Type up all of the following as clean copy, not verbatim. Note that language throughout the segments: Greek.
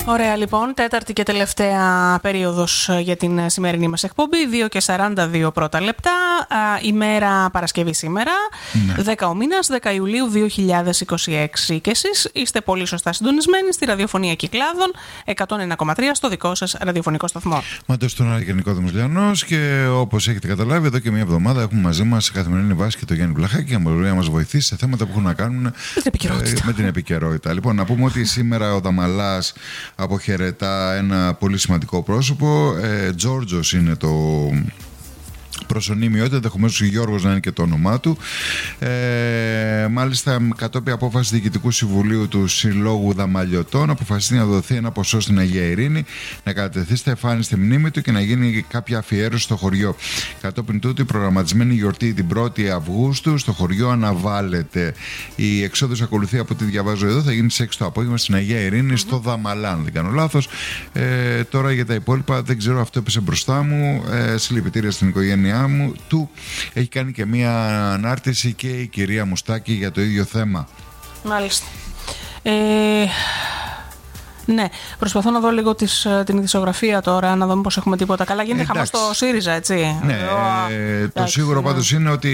Ωραία, λοιπόν, τέταρτη και τελευταία περίοδος για την σημερινή μας εκπομπή, 2:42 πρώτα λεπτά, ημέρα Παρασκευή σήμερα, 10 ο μήνας, 10 Ιουλίου 2026. Και εσείς είστε πολύ σωστά συντονισμένοι στη ραδιοφωνία Κυκλάδων, 101,3 στο δικό σας ραδιοφωνικό σταθμό. Μαντός στον Άρη Νικόδημος Λιανός, και όπως έχετε καταλάβει, εδώ και μια εβδομάδα έχουμε μαζί μας σε καθημερινή βάση και το Γιάννη Βλαχάκη για να μας βοηθήσει σε θέματα που έχουν να κάνουν με την επικαιρότητα. Λοιπόν, να πούμε ότι σήμερα ο Δαμαλάς αποχαιρετά ένα πολύ σημαντικό πρόσωπο. Τζόρτζος είναι το προσωνύμιό του, ενδεχομένως Γιώργος να είναι και το όνομά του. Μάλιστα, κατόπιν απόφαση Διοικητικού Συμβουλίου του Συλλόγου Δαμαλιωτών, αποφασίστηκε να δοθεί ένα ποσό στην Αγία Ειρήνη, να κατατεθεί στα εφάνη στη μνήμη του και να γίνει κάποια αφιέρωση στο χωριό. Κατόπιν τούτου, η προγραμματισμένη γιορτή την 1η Αυγούστου στο χωριό αναβάλλεται. Η εξόδος ακολουθεί, από ό,τι διαβάζω εδώ, θα γίνει στις 6 το απόγευμα στην Αγία Ειρήνη, στο Δαμαλά, αν δεν κάνω λάθος. Τώρα για τα υπόλοιπα δεν ξέρω, αυτό έπεσε μπροστά μου. Συλληπιτήρια στην οικογένειά του. Έχει κάνει και μία ανάρτηση και η κυρία Μουστάκη για το ίδιο θέμα. Μάλιστα. Ναι, προσπαθώ να δω λίγο την ειδησιογραφία τώρα, να δούμε πως έχουμε τίποτα. Καλά, γίνεται χαμός στο ΣΥΡΙΖΑ, έτσι. Ναι, το σίγουρο πάντως είναι ότι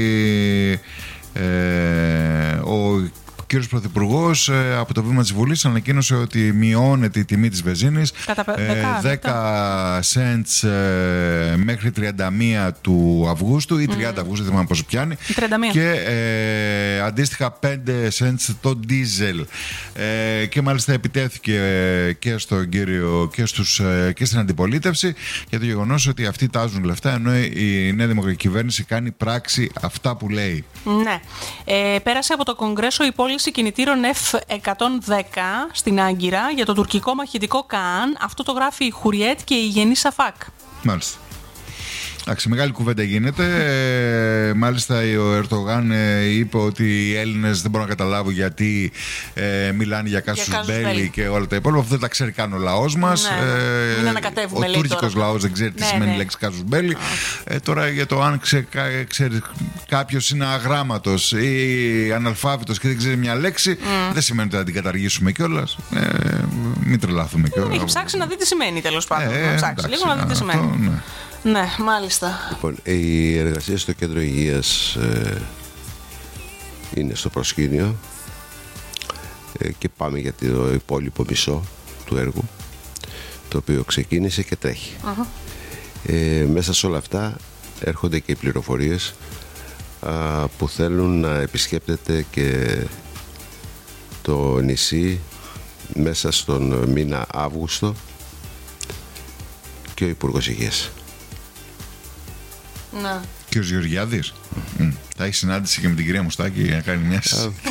ο κύριος Πρωθυπουργός από το βήμα της Βουλής ανακοίνωσε ότι μειώνεται η τιμή της βενζίνης κατά 10 cents μέχρι 31 του Αυγούστου ή 30 Αυγούστου, δεν θυμάμαι πόσο πιάνει, 31. Και αντίστοιχα 5 cents το ντίζελ, και μάλιστα επιτέθηκε και στον κύριο και στην αντιπολίτευση για το γεγονός ότι αυτοί τάζουν λεφτά, ενώ η Νέα Δημοκρατική κυβέρνηση κάνει πράξη αυτά που λέει. Ναι. Πέρασε από το Κογκρέσο η πώληση κινητήρων F-110 στην Άγκυρα για το τουρκικό μαχητικό Καάν. Αυτό το γράφει η Χουριέτ και η Γενή Σαφάκ. Μάλιστα. Εντάξει, μεγάλη κουβέντα γίνεται. Μάλιστα ο Ερντογάν είπε ότι οι Έλληνες δεν μπορούν να καταλάβουν γιατί μιλάνε για κάσους μπέλι και όλα τα υπόλοιπα. Αυτό δεν τα ξέρει καν ο λαός μας. Ο τουρκικός λαός δεν ξέρει τι σημαίνει η λέξη κάσους μπέλι. Τώρα για το αν ξέρει κάποιος είναι αγράμματος ή αναλφάβητος και δεν ξέρει μια λέξη, δεν σημαίνει ότι θα την καταργήσουμε κιόλας. Μην τρελαθούμε κιόλας. Έχει ψάξει να δει τι σημαίνει, τέλος πάντων. Ψάξει λίγο να δει τι σημαίνει. Ναι, μάλιστα. Λοιπόν, οι εργασίες στο κέντρο υγείας είναι στο προσκήνιο και πάμε για το υπόλοιπο μισό του έργου, το οποίο ξεκίνησε και τρέχει. Μέσα σε όλα αυτά έρχονται και οι πληροφορίες που θέλουν να επισκέπτεται και το νησί μέσα στον μήνα Αύγουστο και ο Υπουργός Υγείας. Ναι. Και ο Γεωργιάδης θα έχει συνάντηση και με την κυρία Μουστάκη για να κάνει μια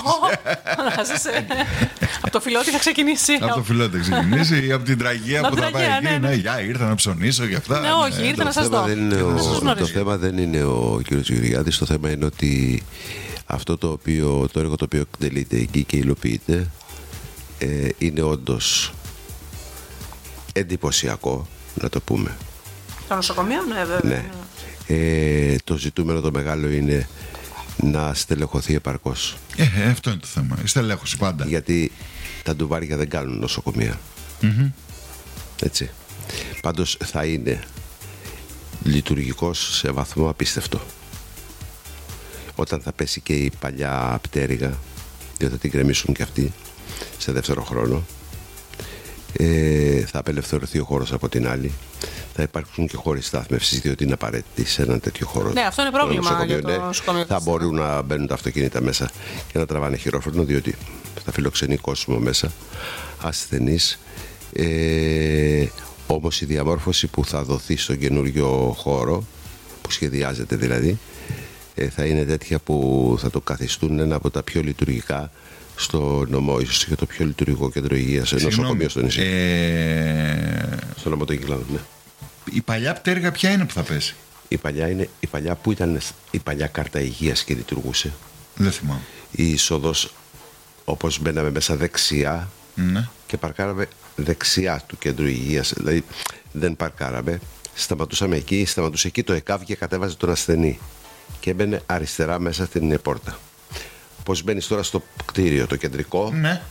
Από το Φιλότη θα ξεκινήσει. Από το Φιλότη θα ξεκινήσει ή από την Τραγία που θα πάει εκεί. Ναι, για ήρθα να ψωνίσω και αυτά. Ναι, όχι, ήρθα να σας δω. Το θέμα δεν είναι ο κύριος Γεωργιάδης. Το θέμα είναι ότι αυτό το έργο το οποίο εκτελείται εκεί και υλοποιείται είναι όντως εντυπωσιακό, να το πούμε. Το νοσοκομείο, ναι, βέβαια. Ναι. Το ζητούμενο το μεγάλο είναι να στελεχωθεί επαρκώς. Αυτό είναι το θέμα. Η στελέχωση πάντα. Γιατί τα ντουβάρια δεν κάνουν νοσοκομεία. Έτσι. Πάντως θα είναι λειτουργικός σε βαθμό απίστευτο. Όταν θα πέσει και η παλιά πτέρυγα, διότι θα την κρεμίσουν και αυτοί σε δεύτερο χρόνο, θα απελευθερωθεί ο χώρος από την άλλη. Θα υπάρξουν και χώροι στάθμευσης, διότι είναι απαραίτητοι σε έναν τέτοιο χώρο. Ναι, αυτό είναι πρόβλημα για το νοσοκομείο. Θα μπορούν να μπαίνουν τα αυτοκίνητα μέσα και να τραβάνε χειρόφρονο, διότι θα φιλοξενεί κόσμο μέσα, ασθενείς. Όμως η διαμόρφωση που θα δοθεί στον καινούριο χώρο, που σχεδιάζεται δηλαδή, θα είναι τέτοια που θα το καθιστούν ένα από τα πιο λειτουργικά στο νομό, ίσως και το πιο λειτουργικό κέντρο υγείας, νοσοκομείο στο νησί. Στο νομό των Κυκλάδων, ναι. Η παλιά πτέρυγα ποια είναι που θα πέσει? Η παλιά που ήταν η παλιά κάρτα υγείας και λειτουργούσε. Δεν θυμάμαι. Η είσοδος, όπως μπαίναμε μέσα δεξιά, ναι, και παρκάραμε δεξιά του κέντρου υγείας. Δηλαδή δεν παρκάραμε, σταματούσε εκεί το ΕΚΑΒ και κατέβαζε τον ασθενή και έμπαινε αριστερά μέσα στην πόρτα. Πώς μπαίνεις τώρα στο κτίριο το κεντρικό, ναι,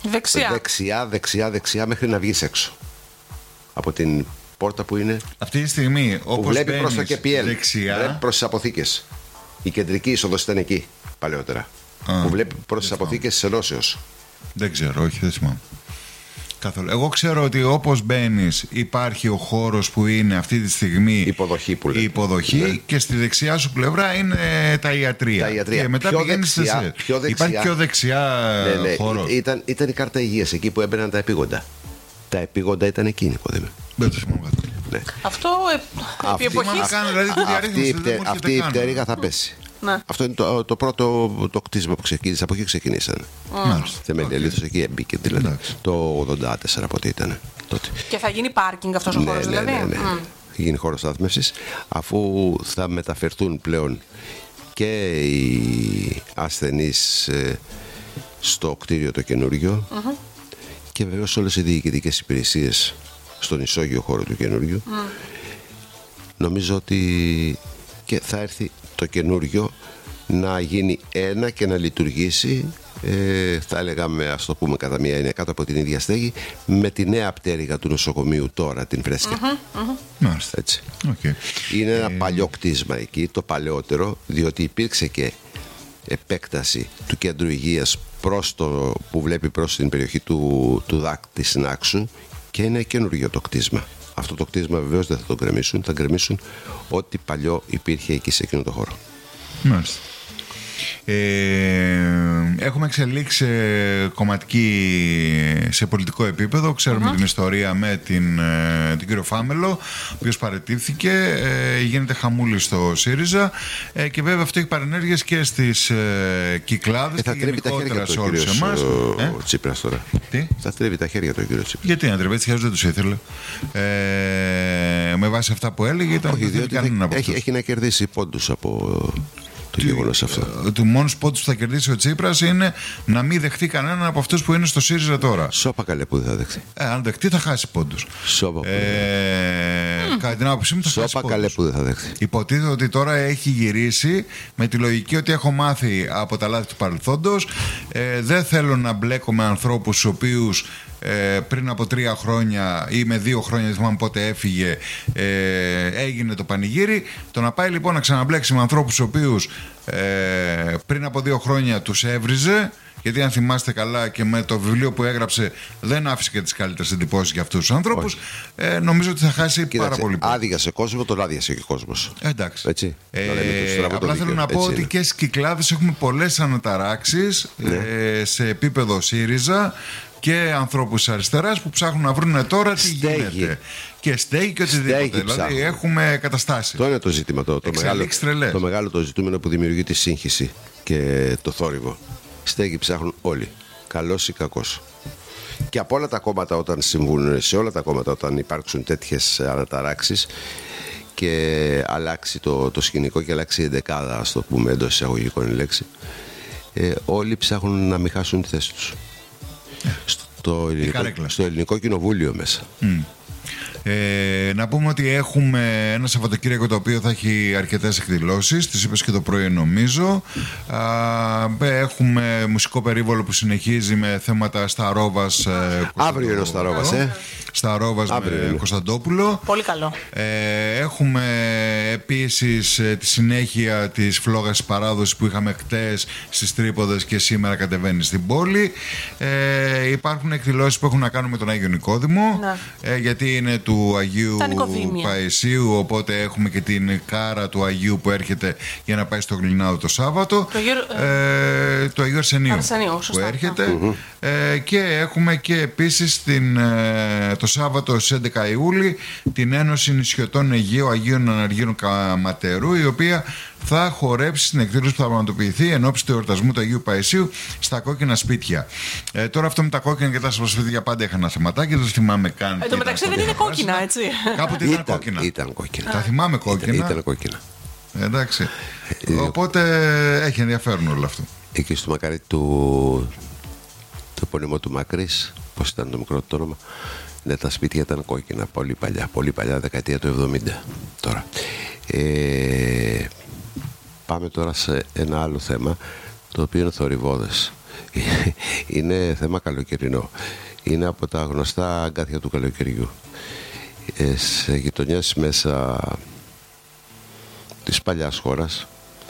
Δεξιά μέχρι να βγεις έξω. Από την πόρτα που είναι. Αυτή τη στιγμή, όπως βλέπει προς το ΚΕΠΙΕΛ, δεξιά. προς τις αποθήκες. Η κεντρική είσοδος ήταν εκεί παλαιότερα. Που βλέπει προς τις αποθήκες της Ενώσεως. Δεν ξέρω, όχι, δεν θυμάμαι. Καθόλου. Εγώ ξέρω ότι όπως μπαίνεις υπάρχει ο χώρος που είναι αυτή τη στιγμή υποδοχή, που η υποδοχή, ναι. Και στη δεξιά σου πλευρά είναι τα ιατρεία. Και μετά πηγαίνεις υπάρχει πιο δεξιά χώρος. Ήταν η κάρτα υγείας εκεί που έμπαιναν τα επίγοντα. Τα επίγοντα ήταν εκεί, Νικόδημε. Δεν το θυμάμαι. Ναι. Αυτό επί εποχής. Αυτή η πτέρυγα θα πέσει. Ναι. Αυτό είναι το πρώτο το κτίσμα που ξεκίνησε. Από εκεί ξεκινήσαν. Θεμέλια λίθος, εκεί έμπηκε. Δηλαδή, το 84 από ό,τι ήταν τότε. Και θα γίνει πάρκινγκ αυτός ο χώρος, δηλαδή. Ναι. Θα γίνει χώρος στάθμευσης, αφού θα μεταφερθούν πλέον και οι ασθενείς στο κτίριο το καινούριο και βεβαίως όλες οι διοικητικές υπηρεσίες στον ισόγειο χώρο του καινούριου. Νομίζω ότι και θα έρθει το καινούριο να γίνει ένα και να λειτουργήσει, θα έλεγα, ας το πούμε κατά μία έννοια, κάτω από την ίδια στέγη, με τη νέα πτέρυγα του νοσοκομείου τώρα, την φρέσκια. Έτσι. Είναι ένα παλιό κτίσμα εκεί, το παλαιότερο, διότι υπήρξε και επέκταση του κέντρου υγείας που βλέπει προς την περιοχή του ΔΑΚ της Συνάξου, και είναι καινούργιο το κτίσμα. Αυτό το κτίσμα βεβαίως δεν θα το γκρεμίσουν, θα γκρεμίσουν ό,τι παλιό υπήρχε εκεί σε εκείνο το χώρο. Μάλιστα. Έχουμε εξελίξει κομματική σε πολιτικό επίπεδο. Ξέρουμε την ιστορία με τον κύριο Φάμελο, ο οποίος παραιτήθηκε. Γίνεται χαμούλη στο ΣΥΡΙΖΑ και βέβαια αυτό έχει παρενέργειες και στις Κυκλάδες και γενικότερα σε όλους εμάς. Ο Τσίπρας τώρα. Τι? Θα τρίβει τα χέρια του κύριο Τσίπρα. Γιατί να τρίβει, έτσι δεν τους ήθελε. Με βάση αυτά που έλεγε ήταν. Όχι, διότι έχει να κερδίσει πόντους από το γεγονός αυτό. Του μόνους πόντους που θα κερδίσει ο Τσίπρας είναι να μην δεχτεί κανέναν από αυτούς που είναι στο ΣΥΡΙΖΑ τώρα. Σώπα καλέ που δεν θα δεχτεί. Αν δεχτεί θα χάσει πόντους. Κατά την άποψή μου θα χάσει πόντους. Καλέ που δεν θα δεχτεί. Υποτίθεται ότι τώρα έχει γυρίσει με τη λογική ότι έχω μάθει από τα λάθη του παρελθόντος. Δεν θέλω να μπλέκω με ανθρώπους στους οποίους πριν από 3 χρόνια ή με 2 χρόνια, δεν θυμάμαι πότε έφυγε, έγινε το πανηγύρι. Το να πάει λοιπόν να ξαναμπλέξει με ανθρώπους στους οποίους πριν από 2 χρόνια τους έβριζε, γιατί αν θυμάστε καλά και με το βιβλίο που έγραψε δεν άφησε και τις καλύτερες εντυπώσεις για αυτούς τους ανθρώπους, νομίζω ότι θα χάσει πάρα πολύ. Άδειασε κόσμο, τον άδειασε και ο κόσμος. Εντάξει. Έτσι. Απλά θέλω να πω ότι και στις Κυκλάδες έχουμε πολλές αναταράξεις σε επίπεδο ΣΥΡΙΖΑ και ανθρώπους αριστεράς που ψάχνουν να βρουν τώρα τι γίνεται. Και στέγη και οτιδήποτε. Δηλαδή έχουμε καταστάσεις. Το είναι το ζήτημα. Το μεγάλο το ζητούμενο που δημιουργεί τη σύγχυση και το θόρυβο. Στέγη ψάχνουν όλοι. Καλός ή κακός. Και από όλα τα κόμματα, όταν συμβούν, σε όλα τα κόμματα, όταν υπάρξουν τέτοιες αναταράξεις και αλλάξει το σκηνικό και αλλάξει η εντεκάδα, ας το πούμε εντός εισαγωγικών η λέξη, όλοι ψάχνουν να μην χάσουν τη θέση τους. Στο ελληνικό κοινοβούλιο μέσα. Να πούμε ότι έχουμε ένα Σαββατοκύριακο το οποίο θα έχει αρκετές εκδηλώσεις. Τις είπες και το πρωί νομίζω. Έχουμε μουσικό περίβολο που συνεχίζει με θέματα στα Ρόβας. Αύριο είναι στα Ρόβας, Στα Ρόβας με Κωνσταντόπουλο. Πολύ καλό. Έχουμε επίσης τη συνέχεια της φλόγας της παράδοσης που είχαμε χτες στις Τρίποδες και σήμερα κατεβαίνει στην πόλη. Υπάρχουν εκδηλώσεις που έχουν να κάνουν με τον Άγιο Νικόδημο, γιατί είναι του Αγίου Παϊσίου, οπότε έχουμε και την κάρα του Αγίου που έρχεται για να πάει στο Γλινάδο το Σάββατο, το Αγίου Αρσενίου που έρχεται, και έχουμε και επίσης το Σάββατο στις 11 Ιούλη την Ένωση Νησιωτών Αιγαίου Αγίων Αναργύρων Καματερού, η οποία θα χορέψει στην εκδήλωση που θα πραγματοποιηθεί εν ώψη του εορτασμού του Αγίου Παϊσίου στα κόκκινα σπίτια. Τώρα αυτό με τα κόκκινα και τα σπίτια πάντα είχα ένα θεματάκι, δεν θυμάμαι καν. Εν τω μεταξύ δεν είναι κόκκινα, έτσι. Κάποτε ήταν κόκκινα. Ήταν κόκκινα. Τα θυμάμαι κόκκινα. Ήταν κόκκινα. Εντάξει. Οπότε έχει ενδιαφέρον όλο αυτό. Εκεί στο μακάρι του επώνυμο του Μακρύς, πώς ήταν το μικρό το όνομα, ναι, τα σπίτια ήταν κόκκινα, πολύ παλιά, δεκαετία του 70 τώρα. Πάμε τώρα σε ένα άλλο θέμα, το οποίο είναι θορυβώδες. Είναι θέμα καλοκαιρινό. Είναι από τα γνωστά αγκάθια του καλοκαιριού. Σε γειτονιές μέσα της παλιάς χώρας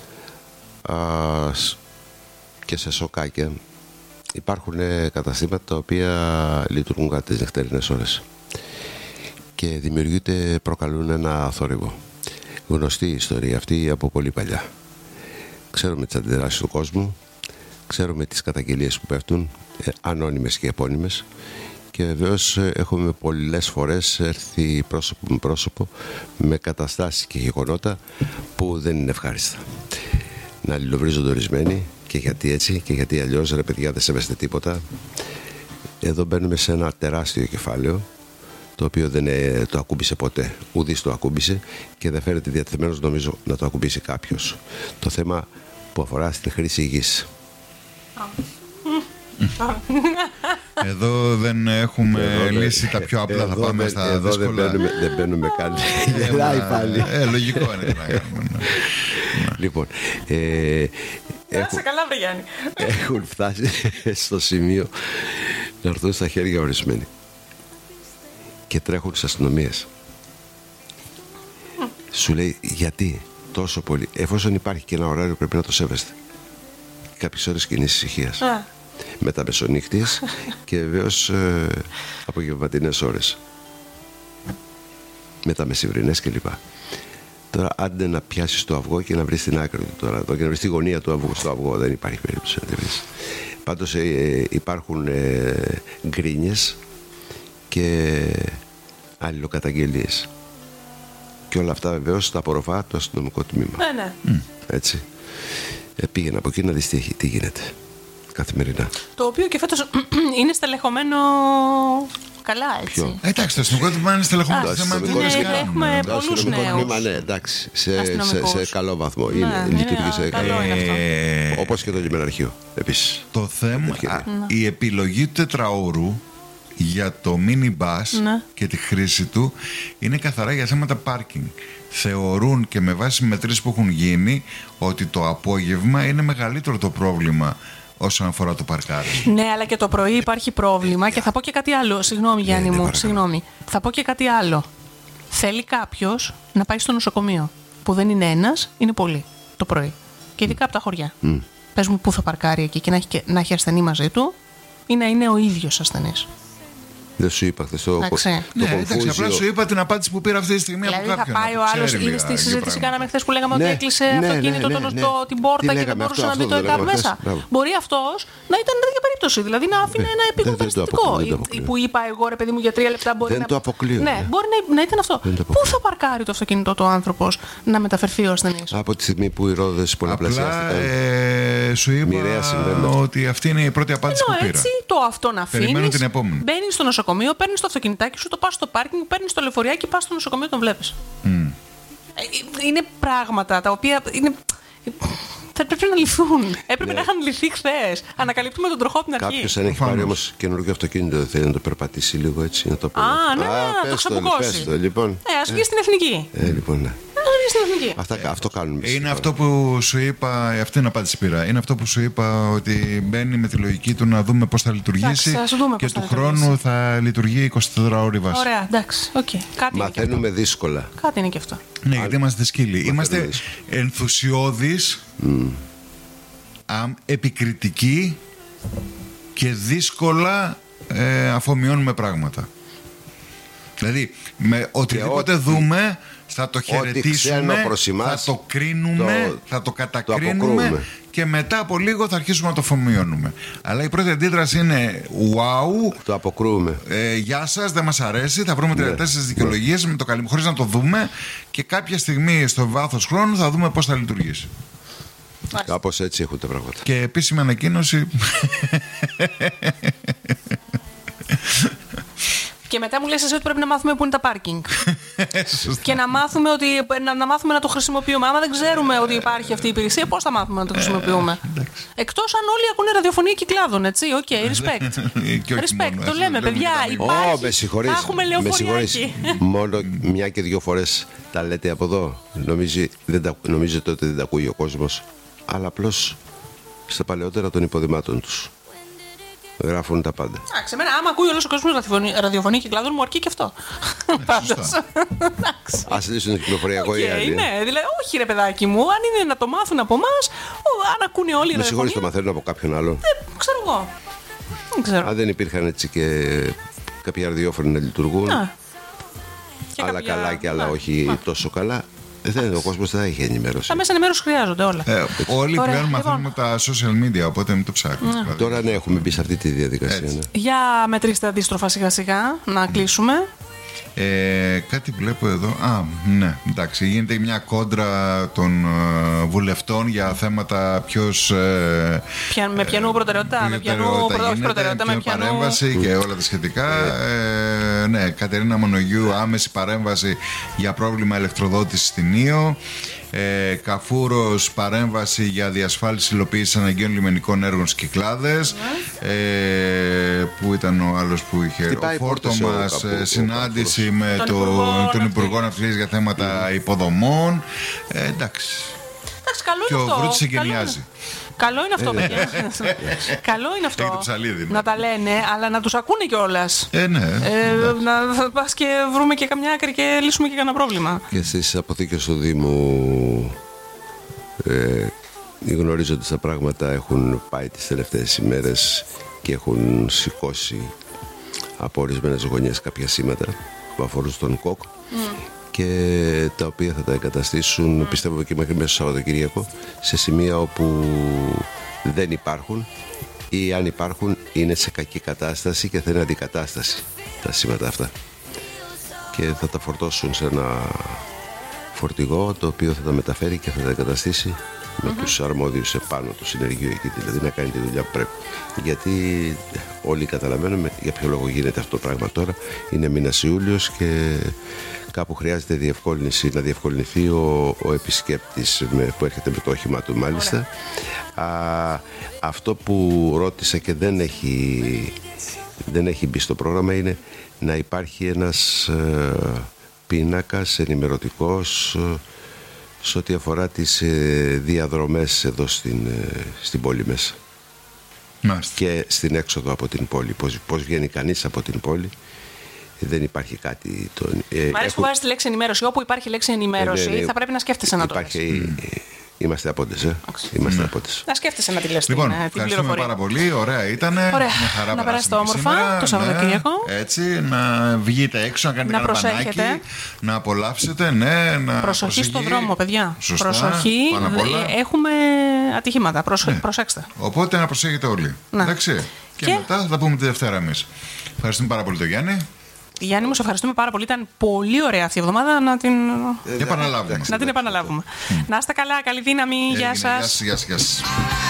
και σε σοκάκια υπάρχουν καταστήματα τα οποία λειτουργούν κατά τις νυχτερινές ώρες και προκαλούν ένα θόρυβο. Γνωστή η ιστορία αυτή από πολύ παλιά. Ξέρουμε τις αντιδράσεις του κόσμου, ξέρουμε τις καταγγελίες που πέφτουν, ανώνυμες και επώνυμες, και βεβαίως έχουμε πολλές φορές έρθει πρόσωπο με πρόσωπο με καταστάσεις και γεγονότα που δεν είναι ευχάριστα. Να αλληλοβρίζονται ορισμένοι, και γιατί έτσι και γιατί αλλιώς, ρε παιδιά, δεν σέβεστε τίποτα. Εδώ μπαίνουμε σε ένα τεράστιο κεφάλαιο, το οποίο δεν το ακούμπησε ποτέ, ουδής το ακούμπησε και δεν φαίνεται διατεθειμένος, νομίζω, να το ακούμπήσει κάποιος. Το θέμα που αφορά στην χρήση γης. Εδώ δεν έχουμε λύσει τα πιο απλά, θα πάμε στα δύσκολα. Δεν μπαίνουμε καν. Γελάει πάλι. Λογικό είναι να κάνουμε. Λοιπόν, σε καλά, βρε Γιάννη. έχουν φτάσει στο σημείο να έρθουν στα χέρια ορισμένοι και τρέχουν στις αστυνομίες. Σου λέει, γιατί τόσο πολύ, εφόσον υπάρχει και ένα ωράριο, πρέπει να το σέβεστε. Κάποιες ώρες κοινής ησυχίας, με τα μεσονύχτιες και βεβαίως απογευματινές ώρες, με τα μεσημβρινές κλπ. Τώρα, άντε να πιάσεις το αυγό και να βρεις την άκρη του. Τώρα, και να βρεις τη γωνία του αυγού στο αυγό, δεν υπάρχει περίπτωση να τη βρεις. Πάντως υπάρχουν γκρίνιες και αλληλοκαταγγελίες. Και όλα αυτά βεβαίως τα απορροφά το αστυνομικό τμήμα. Ναι. Έτσι. Πήγαινε από εκεί να δεις τι γίνεται καθημερινά. Το οποίο και φέτος είναι στελεχωμένο καλά, έτσι. Ποιο? Εντάξει, το αστυνομικό τμήμα είναι στελεχωμένο. Έχουμε πολλούς νέους. Ναι, εντάξει, σε καλό βαθμό. Λειτουργεί σε καλό βαθμό. Όπως και το λιμεναρχείο επίσης. Το θέμα, η επιλογή του τετραώρου για το minibus και τη χρήση του είναι καθαρά για θέματα πάρκινγκ. Θεωρούν και με βάση μετρήσεις που έχουν γίνει ότι το απόγευμα είναι μεγαλύτερο το πρόβλημα όσον αφορά το παρκάρισμα. Ναι, αλλά και το πρωί υπάρχει πρόβλημα. Και θα πω και κάτι άλλο. Συγγνώμη, Γιάννη μου, συγγνώμη. Θα πω και κάτι άλλο. Θέλει κάποιος να πάει στο νοσοκομείο, που δεν είναι ένας, είναι πολλοί το πρωί. Και ειδικά από τα χωριά. Πες μου πού θα παρκάρει εκεί και να έχει ασθενή μαζί του, ή να είναι ο ίδιος ασθενής. Δεν σου είπα χθες το εντάξει, απλά σου είπα την απάντηση που πήρα αυτή τη στιγμή δηλαδή από κάποιον. Θα πάει ο άλλος, ήδη στη συζήτηση κάναμε χθες που λέγαμε ότι έκλεισε αυτοκίνητο την πόρτα και δεν μπορούσε να μπει το ΕΚΑΒ μέσα. Μπορεί αυτός να ήταν τέτοια περίπτωση, δηλαδή να άφηνε ένα επίγον περιστατικό. Που είπα εγώ, ρε παιδί μου, για 3 λεπτά μπορεί να. Δεν το αποκλείω. Ναι, μπορεί να ήταν αυτό. Πού θα παρκάρει το αυτοκίνητο του άνθρωπος να μεταφερθεί ο ασθενής? Από τη στιγμή που οι ρόδες πολλαπλασιάστηκαν. Σου είπα ότι αυτή είναι η πρώτη απάντηση που πήρα. Έτσι το αυτό να αφήνεις. Μπαίνεις στο νοσοκομείο, παίρνεις το αυτοκινητάκι σου, το πας στο πάρκινγκ, παίρνεις το λεωφοριάκι, πας στο νοσοκομείο, τον βλέπεις. Είναι πράγματα τα οποία θα πρέπει να λυθούν. Έπρεπε να είχαν λυθεί χθες. Ανακαλύπτουμε τον τροχό από την αρχή. Κάποιος αν έχει πάρει όμως καινούργιο αυτοκίνητο, δεν θέλει να το περπατήσει λίγο έτσι, να το πει. Να το ξαπουκώσει. Λοιπόν. Ας βγει στην εθνική. Λοιπόν, ναι. Αυτό κάνουμε. Είναι αυτό που σου είπα, αυτή είναι απάντηση πήρα. Είναι αυτό που σου είπα, ότι μπαίνει με τη λογική του να δούμε πώς θα λειτουργήσει και του χρόνου θα λειτουργεί 24 ώρες βάση. Ωραία, εντάξει. Μαθαίνουμε δύσκολα. Κάτι είναι και αυτό. Ναι, γιατί είμαστε σκύλοι. Είμαστε ενθουσιώδεις, επικριτικοί και δύσκολα αφομοιώνουμε πράγματα. Δηλαδή, με οτιδήποτε δούμε θα το χαιρετήσουμε, θα το κρίνουμε, θα το κατακρίνουμε και μετά από λίγο θα αρχίσουμε να το αφομοιώνουμε. Αλλά η πρώτη αντίδραση είναι wow, το αποκρούουμε. Γεια σας, δεν μας αρέσει, θα βρούμε 34 δικαιολογίες χωρίς να το δούμε και κάποια στιγμή στο βάθος χρόνου θα δούμε πώς θα λειτουργήσει. Κάπως έτσι έχουν τα πράγματα. Και επίσημη ανακοίνωση. Και μετά μου λες εσύ ότι πρέπει να μάθουμε πού είναι τα πάρκινγκ. Και να μάθουμε να το χρησιμοποιούμε. Άμα δεν ξέρουμε ότι υπάρχει αυτή η υπηρεσία, πώς θα μάθουμε να το χρησιμοποιούμε? Εκτός αν όλοι ακούνε ραδιοφωνία κυκλάδων, έτσι. Οκ, respect. Respect, το λέμε, παιδιά. Υπάρχει. Θα έχουμε λεωφοριάκι. Μόνο μια και 2 φορές τα λέτε από εδώ. Νομίζετε ότι δεν τα ακούει ο κόσμος. Αλλά απλώς στα παλαιότερα των υποδημάτων τους. Γράφουν τα πάντα. Εντάξει, εμένα άμα ακούει όλος ο κόσμος ραδιοφωνία και κλάδων μου αρκεί και αυτό. Πάντως. Ας λύσουν κυκλοφοριακό ή άλλοι. Ναι, δηλαδή, όχι ρε παιδάκι μου, αν είναι να το μάθουν από εμάς, αν ακούνε όλοι οι με συγχωρείς, το μαθαίνουν από κάποιον άλλο. Ξέρω εγώ. Δεν ξέρω. Αν δεν υπήρχαν έτσι και κάποια ραδιόφωνοι να λειτουργούν, άλλα καλά και άλλα όχι τόσο καλά, ο κόσμος δεν θα έχει ενημέρωση. Τα μέσα ενημέρωση χρειάζονται όλα. Όλοι πλέον μαθαίνουμε τα social media, οπότε μην το ψάχνουμε. Δηλαδή. Τώρα ναι, έχουμε μπει σε αυτή τη διαδικασία. Ναι. Για μετρήστε αντίστροφα σιγά σιγά, να κλείσουμε. Κάτι βλέπω εδώ. Ναι, εντάξει. Γίνεται μια κόντρα των βουλευτών για θέματα ποιος. Με ποιανού προτεραιότητα, με ποιανού παρέμβαση και όλα τα σχετικά. Ναι, Κατερίνα Μονογιού, άμεση παρέμβαση για πρόβλημα ηλεκτροδότησης στην Ήο. Καφούρος, παρέμβαση για διασφάλιση υλοποίησης αναγκαίων λιμενικών έργων στις Κυκλάδες. Που ήταν ο άλλος που είχε ο Φόρτο μας, συνάντηση με τον Υπουργό Ναυτιλίας για θέματα υποδομών. Εντάξει, καλό και είναι ο αυτό. Βρούτης εγκαινιάζει. Καλό είναι αυτό, παιδιά. Καλό είναι αυτό. Να τα λένε, αλλά να τους ακούνε κιόλας. Ναι. Να πας και βρούμε και καμιά άκρη και λύσουμε και κανένα πρόβλημα. Και στις αποθήκες του Δήμου γνωρίζω ότι τα πράγματα έχουν πάει τις τελευταίες ημέρες και έχουν σηκώσει από ορισμένες γωνιές κάποια σήματα που αφορούν στον ΚΟΚ και τα οποία θα τα εγκαταστήσουν, πιστεύω, και μέχρι μέσα στο Σαββατοκύριακο, σε σημεία όπου δεν υπάρχουν ή αν υπάρχουν είναι σε κακή κατάσταση και θα είναι αντικατάσταση τα σήματα αυτά, και θα τα φορτώσουν σε ένα φορτηγό το οποίο θα τα μεταφέρει και θα τα εγκαταστήσει με τους αρμόδιους επάνω του συνεργείου εκεί, δηλαδή να κάνει τη δουλειά που πρέπει. Γιατί όλοι καταλαβαίνουμε για ποιο λόγο γίνεται αυτό το πράγμα τώρα. Είναι μήνας Ιούλιος και κάπου χρειάζεται διευκόλυνση, να διευκολυνθεί ο επισκέπτης που έρχεται με το όχημα του, μάλιστα. Αυτό που ρώτησα και δεν έχει μπει στο πρόγραμμα είναι να υπάρχει ένας πίνακας ενημερωτικός σε ό,τι αφορά τις διαδρομές εδώ στην πόλη μέσα. Μάλιστα. Και στην έξοδο από την πόλη. Πώς βγαίνει κανείς από την πόλη. Δεν υπάρχει κάτι. Μ' αρέσει που βάζεις τη λέξη ενημέρωση. Όπου υπάρχει λέξη ενημέρωση, θα πρέπει να σκέφτεσαι να το λες. Είμαστε απόντες, Είμαστε απόντες. Να σκέφτεσαι να τη λες. Λοιπόν, ευχαριστούμε πάρα πολύ. Ωραία ήταν. Ωραία. Να περάσετε όμορφα το Σαββατοκύριακο. Έτσι, να βγείτε έξω, να κάνετε ένα μπανάκι, να απολαύσετε. Προσοχή στον δρόμο, παιδιά. Σωστά, προσοχή. Έχουμε ατυχήματα. Προσέξτε. Οπότε να προσέχετε όλοι. Εντάξει. Και μετά θα τα πούμε τη Δευτέρα εμείς. Ευχαριστούμε πάρα πολύ τον Γιάννη. Γιάννη, μου σε ευχαριστούμε πάρα πολύ. Ήταν πολύ ωραία αυτή η εβδομάδα να την επαναλάβουμε. Να είστε καλά. Καλή δύναμη. Γεια σας. Γεια σας.